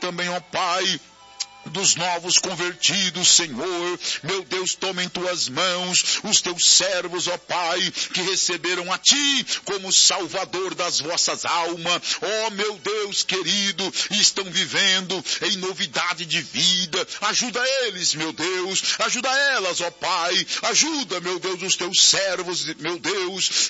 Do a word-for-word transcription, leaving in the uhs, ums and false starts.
também, ó Pai, dos novos convertidos, Senhor. Meu Deus, toma em tuas mãos os teus servos, ó Pai, que receberam a Ti como Salvador das vossas almas. Ó meu Deus querido, estão vivendo em novidade de vida. Ajuda eles, meu Deus. Ajuda elas, ó Pai. Ajuda, meu Deus, os teus servos, meu Deus,